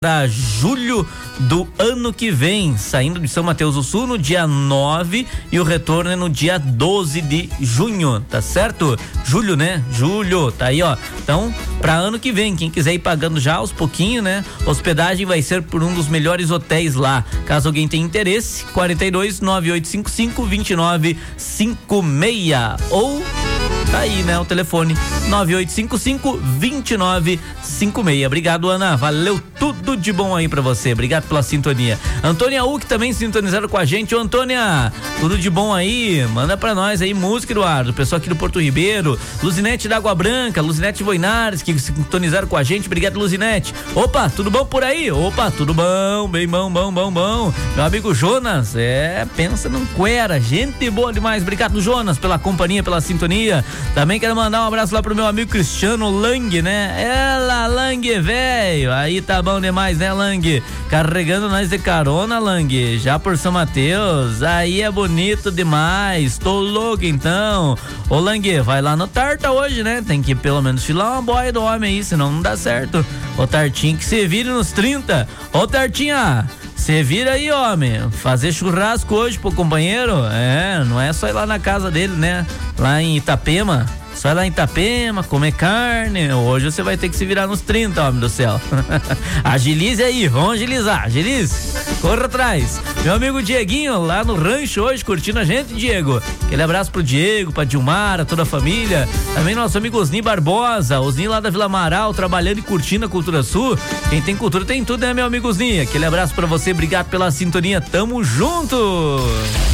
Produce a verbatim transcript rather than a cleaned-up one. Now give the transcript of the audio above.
para julho do ano que vem, saindo de São Mateus do Sul no dia nove e o retorno é no dia doze de junho, tá certo? Julho, né? Julho, tá aí, ó. Então, para ano que vem, quem quiser ir pagando já aos pouquinho, né? Hospedagem vai ser por um dos melhores hotéis lá. Caso alguém tenha interesse, quarenta e dois, nove oito cinco cinco, vinte e nove cinquenta e seis ou tá aí, né? O telefone nove oito cinco cinco, vinte e nove cinquenta e seis. Obrigado, Ana. Valeu, tudo de bom aí pra você. Obrigado pela sintonia. Antônia Uck também sintonizando com a gente. Ô, Antônia, tudo de bom aí? Manda pra nós aí música, Eduardo. Pessoal aqui do Porto Ribeiro. Luzinete da Água Branca, Luzinete Voinares, que sintonizaram com a gente. Obrigado, Luzinete. Opa, tudo bom por aí? Opa, tudo bom, bem bom, bom, bom, bom. Meu amigo Jonas, é, pensa num cuera. Gente boa demais. Obrigado, Jonas, pela companhia, pela sintonia. Também quero mandar um abraço lá pro meu amigo Cristiano Lang, né? Ela, Lang, velho. Aí tá bom demais, né, Lang? Carregando nós de carona, Lang. Já por São Mateus. Aí é bonito demais. Tô louco, então. Ô, Lang, vai lá no Tarta hoje, né? Tem que pelo menos filar uma boia do homem aí, senão não dá certo. Ô, Tartinho, que se vire nos trinta. Ô, Tartinha, você vira aí, homem, fazer churrasco hoje pro companheiro, é, não é só ir lá na casa dele, né, lá em Itapema, só ir lá em Itapema, comer carne, hoje você vai ter que se virar nos trinta, homem do céu. Agilize aí, vamos agilizar, agilize, corra atrás. Meu amigo Dieguinho, lá no rancho hoje, curtindo a gente, Diego, aquele abraço pro Diego, pra Dilmara, toda a família, também nosso amigo Osni Barbosa, Osni lá da Vila Amaral, trabalhando e curtindo a Cultura Sul. Quem tem cultura tem tudo, né, meu amigo Osni? Aquele abraço pra você, obrigado pela sintonia, tamo junto!